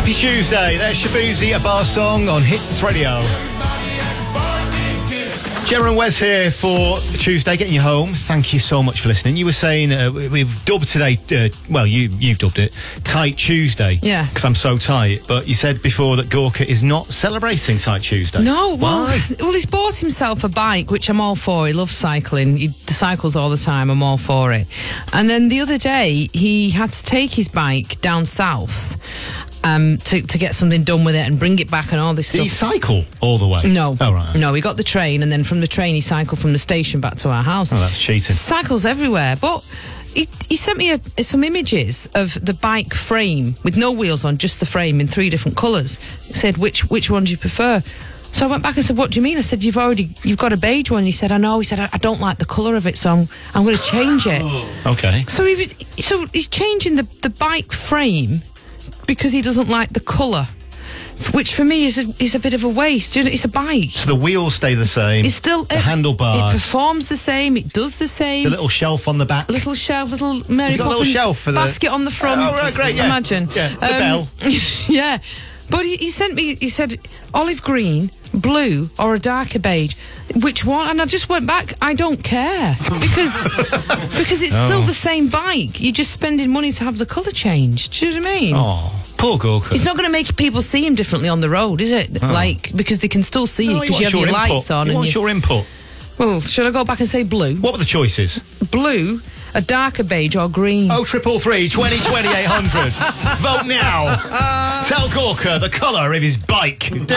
Happy Tuesday. There's Shabuzi, a bar song on Hits Radio. Gemma and Wes here for Tuesday, getting you home. Thank you so much for listening. You were saying we've dubbed today, you've dubbed it, Tight Tuesday. Yeah. Because I'm so tight. But you said before that Gorka is not celebrating Tight Tuesday. No, Why? Well, he's bought himself a bike, which I'm all for. He loves cycling. He cycles all the time. I'm all for it. And then the other day, he had to take his bike down south to get something done with it and bring it back and all this Did stuff. he cycle all the way? No. Oh, right. No, he got the train, and then from the train he cycled from the station back to our house. Oh, that's cheating. Cycles everywhere, but he sent me some images of the bike frame with no wheels on, just the frame in 3 different colours. He said, which one do you prefer? So I went back and said, what do you mean? I said, you've got a beige one. He said, I know. He said, I don't like the colour of it, so I'm going to change it. Okay. So he's changing the bike frame because he doesn't like the colour, which for me is a bit of a waste. You know, it's a bike. So the wheels stay the same. It's still the handlebars. It performs the same. It does the same. The little shelf on the back. Little shelf, little Mary He's got a little Poppins shelf for the basket on the front. Oh, right, great. Yeah. Imagine. Yeah. The bell. Yeah. But he sent me. He said olive green, blue, or a darker beige. Which one? And I just went back. I don't care because it's still the same bike. You're just spending money to have the colour changed. Do you know what I mean? Oh, poor Gorka. It's not going to make people see him differently on the road, is it? Like, because they can still see you because you have your lights on. What's your input? Well, should I go back and say blue? What were the choices? Blue, a darker beige, or green. 0333 20 20 800. Vote now. Tell Gorka the colour of his bike.